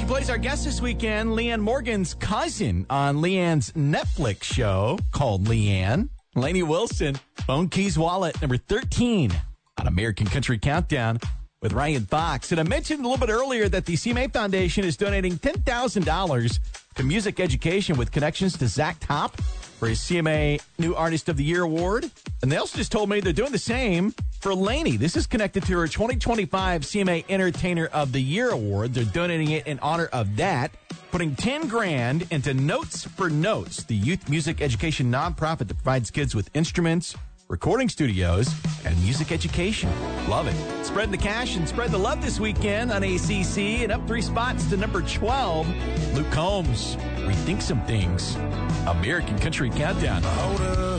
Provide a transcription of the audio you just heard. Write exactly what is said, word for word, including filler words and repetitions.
plays our guest this weekend, Leanne Morgan's cousin on Leanne's Netflix show called Leanne. Lainey Wilson, Phone Keys Wallet, number thirteen on American Country Countdown with Ryan Fox. And I mentioned a little bit earlier that the C M A Foundation is donating ten thousand dollars to music education with connections to Zach Top for his C M A New Artist of the Year award. And they also just told me they're doing the same for Lainey. This is connected to her twenty twenty-five C M A Entertainer of the Year award. They're donating it in honor of that, putting ten grand into Notes for Notes, the youth music education nonprofit that provides kids with instruments, recording studios, and music education. Love it. Spread the cash and spread the love this weekend on A C C, and up three spots to number twelve, Luke Combs, Rethink Some Things. American Country Countdown.